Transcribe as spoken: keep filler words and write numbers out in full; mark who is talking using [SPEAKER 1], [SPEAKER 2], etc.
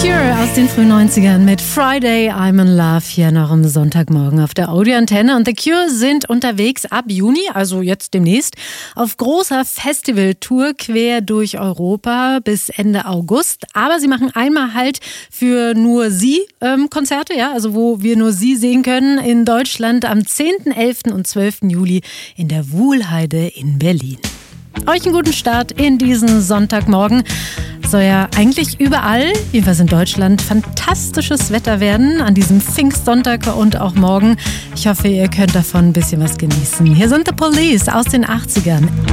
[SPEAKER 1] Cure aus den frühen neunzigern mit Friday, I'm in Love hier noch am Sonntagmorgen auf der Audioantenne. Und The Cure sind unterwegs ab Juni, also jetzt demnächst, auf großer Festivaltour quer durch Europa bis Ende August. Aber sie machen einmal Halt für nur sie ähm, Konzerte, ja, also wo wir nur sie sehen können, in Deutschland am zehnten, elften und zwölften Juli in der Wuhlheide in Berlin. Euch einen guten Start in diesen Sonntagmorgen. Soll ja eigentlich überall, jedenfalls in Deutschland, fantastisches Wetter werden an diesem Pfingstsonntag und auch morgen. Ich hoffe, ihr könnt davon ein bisschen was genießen. Hier sind The Police aus den achtzigern.